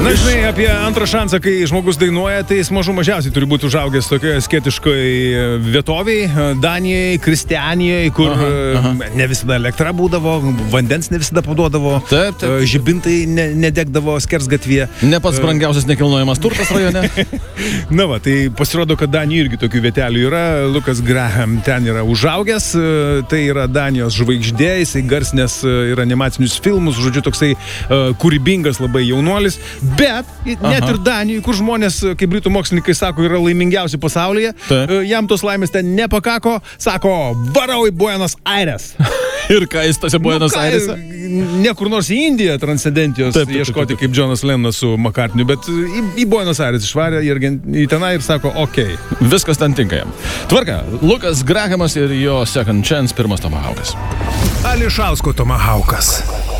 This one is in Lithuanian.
Na, žinai, apie antrą šansą, kai žmogus dainuoja, tai jis mažiausiai turi būti užaugęs tokioje skėtiškoje vietoviai, Danijai, Kristianijai, kur ne visada elektra būdavo, vandens ne visada paduodavo, žibintai nedegdavo skersgatvyje. Ne pats brangiausias nekilnojamas turtas rajone. Na va, tai pasirodo, kad Danijoje irgi tokių vietelių yra. Lucas Graham ten yra užaugęs, tai yra Danijos žvaigždė, jisai garsinės ir animacinius filmus, žodžiu, toksai kūrybingas labai jaunuolis, bet net ir Danijoje, kur žmonės, kaip britų mokslininkai sako, yra laimingiausi pasaulyje, jam tos laimės ten nepakako, sako, varau į Buenos Aires. Ir ką jis tose Buenos Airese? Ne kur nors į Indiją transcendentijos ieškoti kaip Jonas Lennonas su McCartney, bet į Buenos Aires išvarė į tenai ir sako, okei. Viskas ten tinka jam. Tvarka, Lucas Grahamas ir jo Second Chance, pirmas tomahaukas. Ališausko tomahaukas.